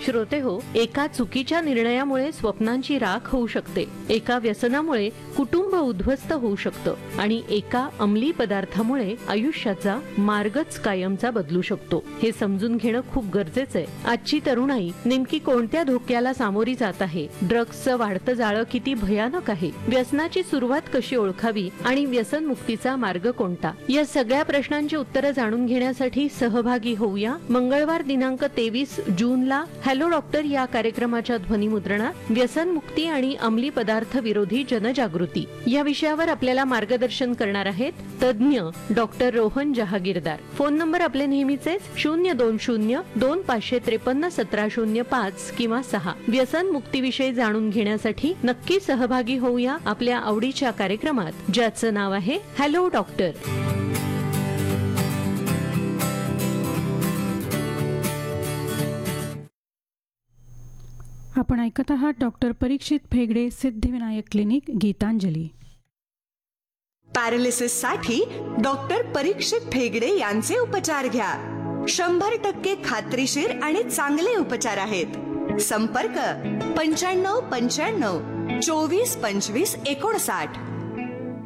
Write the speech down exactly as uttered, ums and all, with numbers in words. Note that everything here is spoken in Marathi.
श्रोते हो, एका चुकीच्या निर्णयामुळे स्वप्नांची राख होऊ शकते, एका व्यसनामुळे कुटुंब उद्ध्वस्त होऊ शकतं आणि एका अंमली पदार्थामुळे आयुष्याचा मार्गच कायमचा बदलू शकतो. हे समजून घेणं खूप गरजेचं आहे. आजची तरुणाई नेमकी कोणत्या धोक्याला सामोरी जात आहे? ड्रग्सचं वाढतं जाळं किती भयानक आहे? व्यसनाची सुरुवात कशी ओळखावी आणि व्यसन मुक्तीचा मार्ग कोणता? या सगळ्या प्रश्नांची उत्तरं जाणून घेण्यासाठी सहभागी होऊया मंगळवार दिनांक तेवीस जूनला हॅलो डॉक्टर या कार्यक्रमाच्या ध्वनिमुद्रणात व्यसन मुक्ती आणि अंमली पदार्थ विरोधी जनजागृती या विषयावर आपल्याला मार्गदर्शन करणार आहेत तज्ज्ञ doctor Rohan Jahagirdar. Phone number आपले नेहमीचेच शून्य दोन शून्य दोन पाचशे त्रेपन्न सतरा शून्य पाच किंवा सहा. व्यसन मुक्तीविषयी जाणून घेण्यासाठी नक्की सहभागी होऊया आपल्या आवडीच्या कार्यक्रमात, ज्याचं नाव आहे हॅलो डॉक्टर. आपण ऐकत आहात डॉक्टर परीक्षित फेगडे, सिद्धिविनायक क्लिनिक, गीतांजली. पॅरालिसिस साठी डॉक्टर परीक्षित फेगडे यांचे उपचार घ्या. शंभर टक्के खात्रीशीर आणि चांगले उपचार आहेत. संपर्क पंच्याण्णव पंच्याण्णव चोवीस पंचवीस एकोणसाठ.